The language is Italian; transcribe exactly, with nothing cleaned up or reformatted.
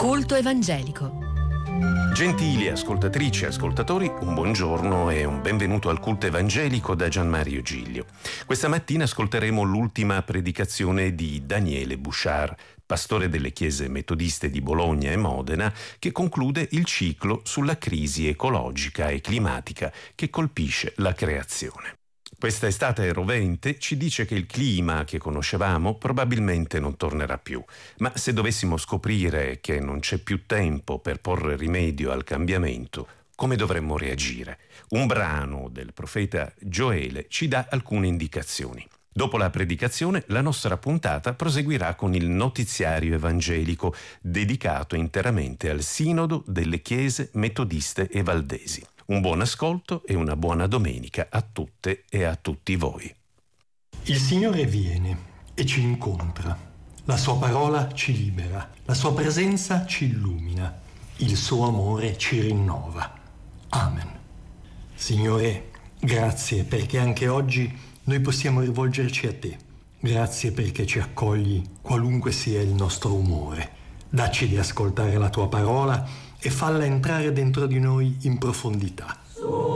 Culto evangelico. Gentili ascoltatrici e ascoltatori, un buongiorno e un benvenuto al Culto evangelico da Gianmario Giglio. Questa mattina ascolteremo l'ultima predicazione di Daniele Bouchard, pastore delle chiese metodiste di Bologna e Modena, che conclude il ciclo sulla crisi ecologica e climatica che colpisce la creazione. Questa estate rovente ci dice che il clima che conoscevamo probabilmente non tornerà più, ma se dovessimo scoprire che non c'è più tempo per porre rimedio al cambiamento, come dovremmo reagire? Un brano del profeta Gioele ci dà alcune indicazioni. Dopo la predicazione, la nostra puntata proseguirà con il notiziario evangelico dedicato interamente al sinodo delle chiese metodiste e valdesi. Un buon ascolto e una buona domenica a tutte e a tutti voi. Il Signore viene e ci incontra. La sua parola ci libera, la sua presenza ci illumina, il suo amore ci rinnova. Amen. Signore, grazie perché anche oggi noi possiamo rivolgerci a te. Grazie perché ci accogli qualunque sia il nostro umore. Dacci di ascoltare la tua parola e falla entrare dentro di noi in profondità.